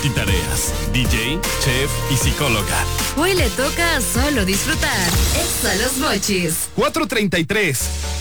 multitareas, DJ, chef y psicóloga. Hoy le toca solo disfrutar. Exa Los Mochis. 4:33.